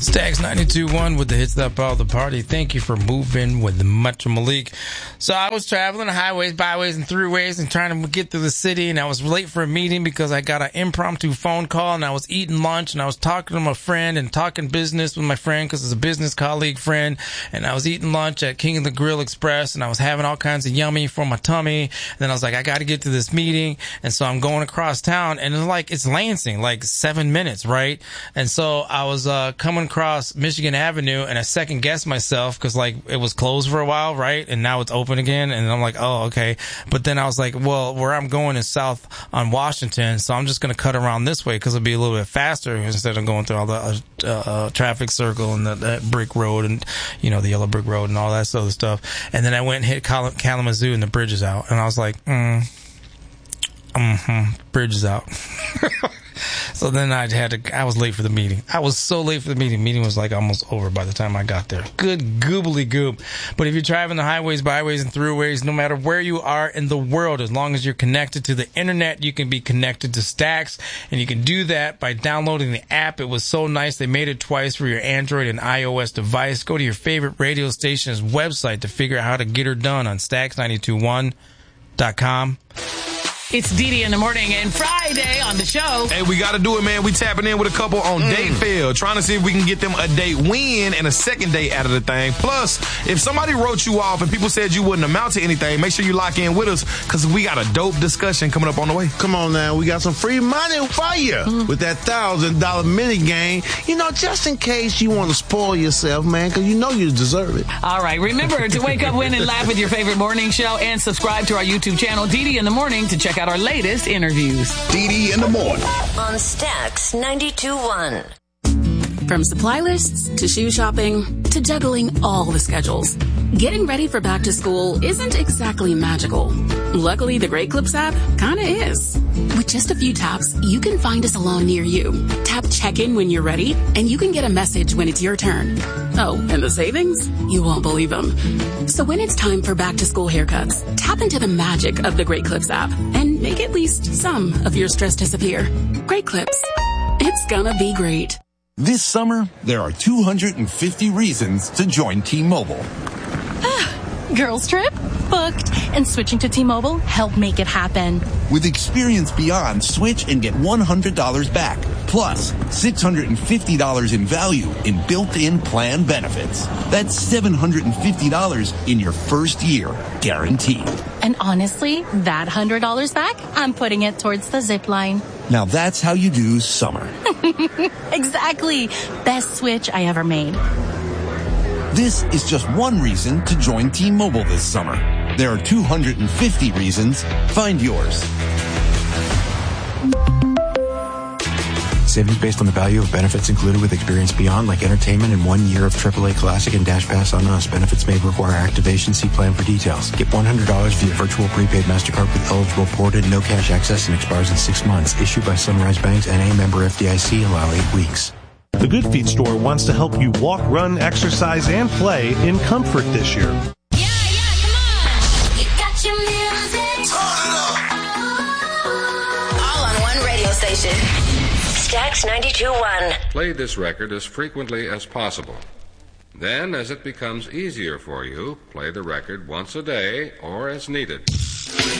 Stax 92.1 with the hits that power the party. Thank you for moving with Metro Malik. So I was traveling the highways, byways, and throughways and trying to get through the city, and I was late for a meeting because I got an impromptu phone call, and I was eating lunch, and I was talking to my friend and talking business with my friend because it's a business colleague friend, and I was eating lunch at King of the Grill Express, and I was having all kinds of yummy for my tummy, and then I was like, I got to get to this meeting, and so I'm going across town, and it's Lansing, like 7 minutes, right? And so I was coming across Michigan Avenue, and I second guessed myself because like it was closed for a while, right? And now it's open again, and I'm like, oh, okay. But then I was like, well, where I'm going is south on Washington, so I'm just going to cut around this way because it'll be a little bit faster instead of going through all the traffic circle and that brick road and, you know, the yellow brick road and all that sort of stuff. And then I went and hit Kalamazoo and the bridge is out. And I was like, bridge is out. So then I was late for the meeting. I was so late for the meeting. Meeting was like almost over by the time I got there. Good goobly goop. But if you're driving the highways, byways, and throughways, no matter where you are in the world, as long as you're connected to the internet, you can be connected to Stax. And you can do that by downloading the app. It was so nice. They made it twice for your Android and iOS device. Go to your favorite radio station's website to figure out how to get her done on Stax921.com. It's Dee in the morning and Friday on the show. Hey, we got to do it, man. We tapping in with a couple on date fail, trying to see if we can get them a date win and a second date out of the thing. Plus, if somebody wrote you off and people said you wouldn't amount to anything, make sure you lock in with us because we got a dope discussion coming up on the way. Come on now. We got some free money for you with that $1,000 mini game. You know, just in case you want to spoil yourself, man, because you know you deserve it. All right. Remember to wake up, win, and laugh with your favorite morning show and subscribe to our YouTube channel, Dee in the Morning, to check out our latest interviews. Dee in the morning on Stax 92.1. From supply lists to shoe shopping to juggling all the schedules, getting ready for back to school isn't exactly magical. Luckily, the Great Clips app kinda is. With just a few taps, you can find a salon near you. Tap check-in when you're ready, and you can get a message when it's your turn. Oh, and the savings? You won't believe them. So when it's time for back-to-school haircuts, tap into the magic of the Great Clips app and make at least some of your stress disappear. Great Clips. It's gonna be great. This summer, there are 250 reasons to join T-Mobile. Girls trip? Booked. And switching to T-Mobile helped make it happen. With Experience Beyond, switch and get $100 back. Plus, $650 in value in built-in plan benefits. That's $750 in your first year, guaranteed. And honestly, that $100 back, I'm putting it towards the zip line. Now that's how you do summer. Exactly. Best switch I ever made. This is just one reason to join T-Mobile this summer. There are 250 reasons. Find yours. Savings based on the value of benefits included with Experience Beyond, like entertainment and 1 year of AAA Classic and Dash Pass on Us. Benefits may require activation. See plan for details. Get $100 via virtual prepaid MasterCard with eligible ported, no cash access, and expires in 6 months. Issued by Sunrise Banks, N.A. member FDIC. Allow 8 weeks. The Good Feet store wants to help you walk, run, exercise, and play in comfort this year. Come on. You got your music. All on one radio station. Stax 92.1. Play this record as frequently as possible. Then, as it becomes easier for you, play the record once a day or as needed.